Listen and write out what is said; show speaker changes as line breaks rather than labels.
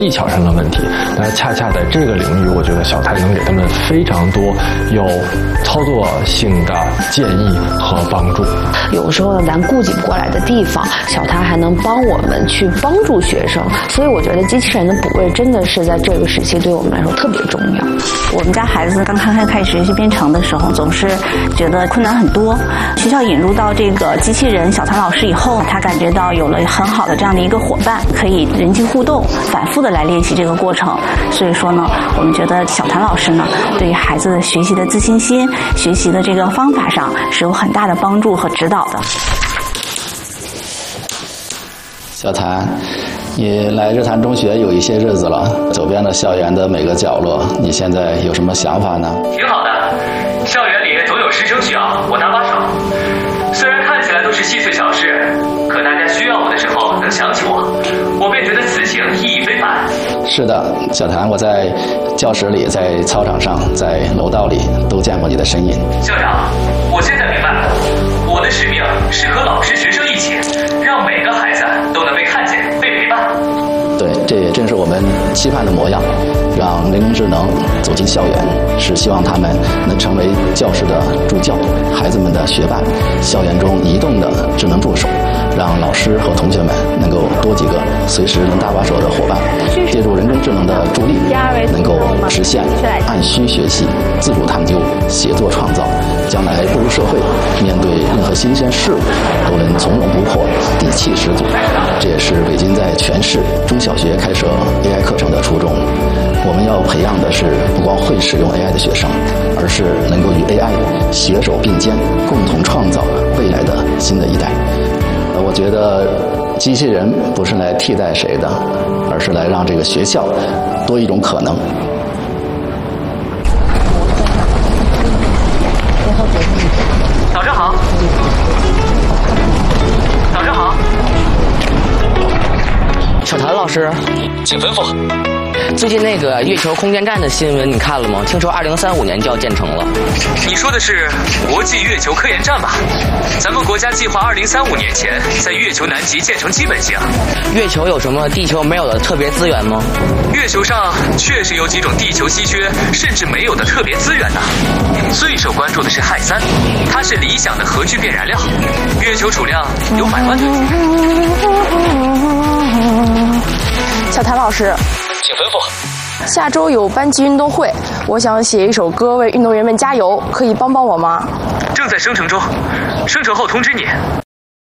技巧上的问题。但是恰恰在这个领域，我觉得小台能给他们非常多有操作性的建议和帮助。
有时候咱顾及不过来的地方，小台还能帮我们去帮助学生。所以我觉得机器人的补位真的是在这个时期对我们来说特别重要。
我们家孩子刚开始学习编程的时候，总是觉得困难很多。学校引入到这个机器人小谭老师以后，他感觉到有了很好的这样的一个伙伴，可以人机互动，反复的来练习这个过程。所以说呢，我们觉得小谭老师呢，对于孩子的学习的自信心、学习的这个方法上是有很大的帮助和指导的。
小谭，你来日坛中学有一些日子了，走遍了校园的每个角落，你现在有什么想法呢？
挺好的，校园里总有师生需要我搭把手。虽然看起来都是细碎小事，可大家需要我的时候能想起我便觉得此行意义非凡。
是的，小谭，我在教室里、在操场上、在楼道里都见过你的身影。
校长，我现在明白了，我的使命是和老师、学生一起，让每个孩子都能被看见、被陪伴。
对，这也正是我们期盼的模样，让人工智能走进校园，是希望他们能成为教师的助教，孩子们的学伴，校园中移动的智能助手，让老师和同学们能够多几个随时能搭把手的伙伴，借助人工智能的助力，能够实现按需学习、自主探究、协作创造，将来步入社会，面对任何新鲜事物都能从容不迫、底气十足。这也是北京在全市中小学开设 AI 课程的初衷。我们要培养的是不光会使用 AI 的学生，而是能够与 AI 携手并肩，共同创造未来的新的一代。我觉得机器人不是来替代谁的，而是来让这个学校多一种可能。
早上好。早上好。
小谭老师，
请吩咐。
最近那个月球空间站的新闻你看了吗？听说2035年就要建成了。
你说的是国际月球科研站吧？咱们国家计划2035年前在月球南极建成基本型。
月球有什么地球没有的特别资源吗？
月球上确实有几种地球稀缺甚至没有的特别资源呢。最受关注的是氦3，它是理想的核聚变燃料，月球储量有100万吨。
小谭老师，
请吩咐。
下周有班级运动会，我想写一首歌为运动员们加油，可以帮帮我吗？
正在生成中，生成后通知你。